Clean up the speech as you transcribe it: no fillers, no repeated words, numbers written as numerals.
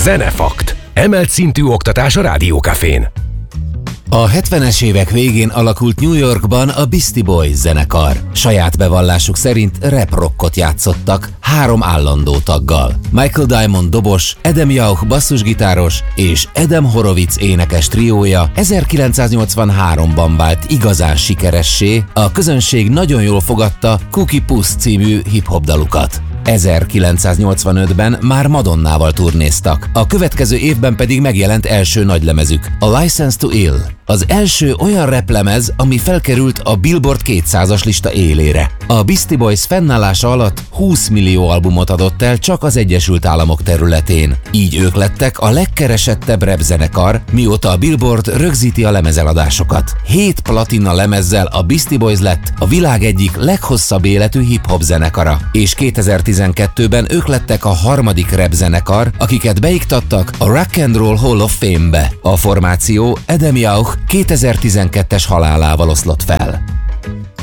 Zenefakt. Emelt szintű oktatás a Rádió Cafén. A 70-es évek végén alakult New Yorkban a Beastie Boys zenekar. Saját bevallásuk szerint rap-rockot játszottak 3 állandó taggal. Michael Diamond dobos, Adam Yauch basszusgitáros és Adam Horovitz énekes triója 1983-ban vált igazán sikeressé, a közönség nagyon jól fogadta Cookie Puss című hip-hop dalukat. 1985-ben már Madonnával turnéztak, a következő évben pedig megjelent első nagylemezük, a License to Ill. Az első olyan raplemez, ami felkerült a Billboard 200-as lista élére. A Beastie Boys fennállása alatt 20 millió albumot adott el csak az Egyesült Államok területén. Így ők lettek a legkeresettebb rap zenekar, mióta a Billboard rögzíti a lemezeladásokat. 7 platina lemezzel a Beastie Boys lett a világ egyik leghosszabb életű hip-hop zenekara, és 2012-ben ők lettek a harmadik rap zenekar, akiket beiktattak a Rock and Roll Hall of Fame-be. A formáció Adam Yauch 2012-es halálával oszlott fel.